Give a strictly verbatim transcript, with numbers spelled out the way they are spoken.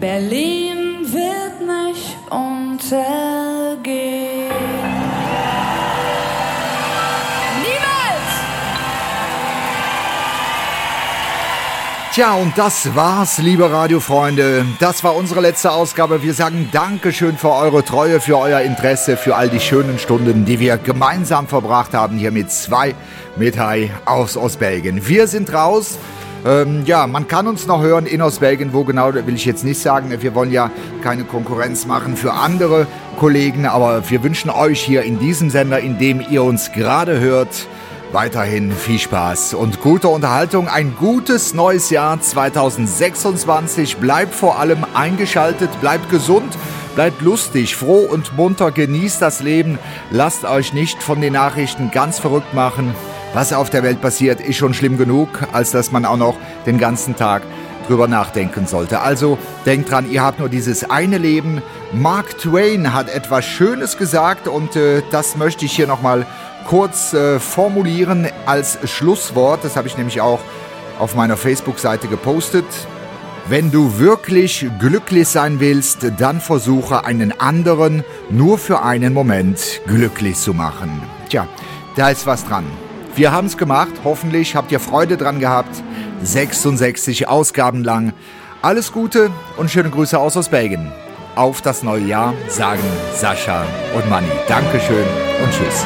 Berlin wird nicht untergehen. Tja, und das war's, liebe Radiofreunde. Das war unsere letzte Ausgabe. Wir sagen Dankeschön für eure Treue, für euer Interesse, für all die schönen Stunden, die wir gemeinsam verbracht haben hier mit zwei Metai aus Ostbelgien. Wir sind raus. Ähm, ja, man kann uns noch hören in Ostbelgien. Wo genau, will ich jetzt nicht sagen. Wir wollen ja keine Konkurrenz machen für andere Kollegen. Aber wir wünschen euch hier in diesem Sender, in dem ihr uns gerade hört, weiterhin viel Spaß und gute Unterhaltung. Ein gutes neues Jahr zwanzig sechsundzwanzig. Bleibt vor allem eingeschaltet, bleibt gesund, bleibt lustig, froh und munter, genießt das Leben. Lasst euch nicht von den Nachrichten ganz verrückt machen. Was auf der Welt passiert, ist schon schlimm genug, als dass man auch noch den ganzen Tag drüber nachdenken sollte. Also denkt dran, ihr habt nur dieses eine Leben. Mark Twain hat etwas Schönes gesagt und äh, das möchte ich hier nochmal kurz äh, formulieren als Schlusswort. Das habe ich nämlich auch auf meiner Facebook-Seite gepostet. Wenn du wirklich glücklich sein willst, dann versuche einen anderen nur für einen Moment glücklich zu machen. Tja, da ist was dran. Wir haben es gemacht. Hoffentlich habt ihr Freude dran gehabt. sechsundsechzig Ausgaben lang. Alles Gute und schöne Grüße aus Ostbelgien. Auf das neue Jahr sagen Sascha und Manni. Dankeschön und tschüss.